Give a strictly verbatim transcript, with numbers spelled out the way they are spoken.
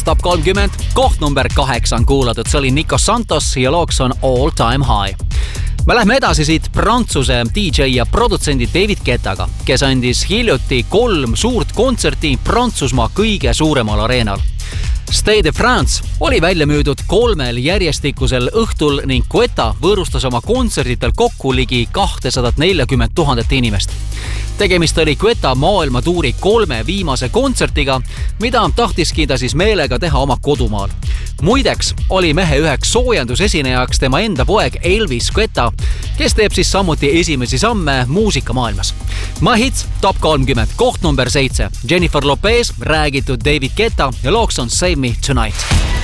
Top kolmkümmend, koht number kaheksa on kuulatud. See oli Nico Santos ja looks on All Time High. Me lähme edasi siit Prantsuse D J ja produtsendi David Guettaga, kes andis hiljuti kolm suurt kontserti Prantsusmaa kõige suuremal areenal. Stade de France oli välja müüdud kolmel järjestikusel õhtul ning Guetta võõrustas oma kontserditel kokku ligi kakssada nelikümmend tuhat inimest. Tegemist oli Guetta maailmatuuri kolme viimase kontsertiga, mida tahtiski ta siis meelega teha oma kodumaal. Muideks oli mehe üheks soojendusesinejaks tema enda poeg Elvis Guetta, kes teeb siis samuti esimesi samme muusikamaailmas. My Hits Top kolmkümmend, koht number seitse. Jennifer Lopez, räägitud David Guetta ja looks on Save Me Tonight.